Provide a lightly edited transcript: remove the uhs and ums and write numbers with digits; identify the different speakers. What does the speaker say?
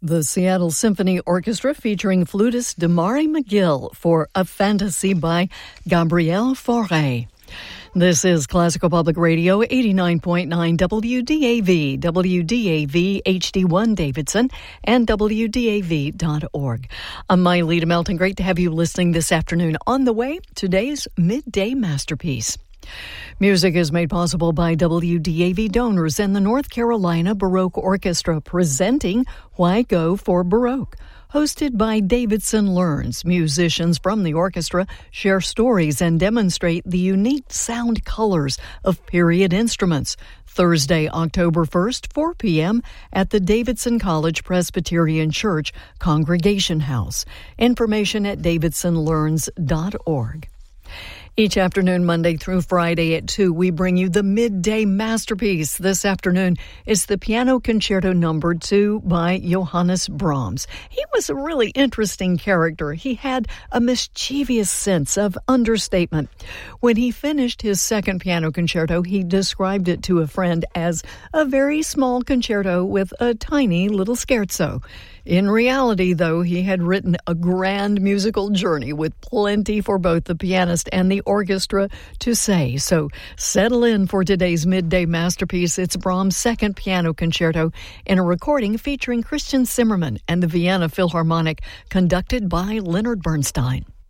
Speaker 1: The Seattle Symphony Orchestra featuring flutist Damari McGill for A Fantasy by Gabrielle Fauré. This is Classical Public Radio, 89.9 WDAV, WDAV HD1 Davidson, and WDAV.org. I'm Mailita Melton. Great to have you listening this afternoon. On the way, today's Midday Masterpiece. Music is made possible by WDAV donors and the North Carolina Baroque Orchestra, presenting Why Go for Baroque. Hosted by Davidson Learns, musicians from the orchestra share stories and demonstrate the unique sound colors of period instruments. Thursday, October 1st, 4 p.m. at the Davidson College Presbyterian Church Congregation House. Information at davidsonlearns.org. Each afternoon, Monday through Friday at 2, we bring you the Midday Masterpiece. This afternoon is the Piano Concerto No. 2 by Johannes Brahms. He was a really interesting character. He had a mischievous sense of understatement. When he finished his second piano concerto, he described it to a friend as a very small concerto with a tiny little scherzo. In reality, though, he had written a grand musical journey with plenty for both the pianist and the orchestra to say. So settle in for today's Midday Masterpiece. It's Brahms' second piano concerto in a recording featuring Christian Zimmerman and the Vienna Philharmonic, conducted by Leonard Bernstein.